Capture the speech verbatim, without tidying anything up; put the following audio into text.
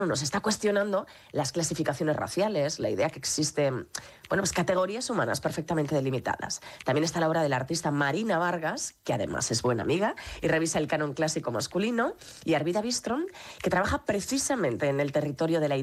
nos está cuestionando las clasificaciones raciales, la idea que existen, bueno, pues categorías humanas perfectamente delimitadas. También está la obra de la artista Marina Vargas, que además es buena amiga y revisa el canon clásico masculino, y Arvida Bistrom, que trabaja precisamente en el territorio de la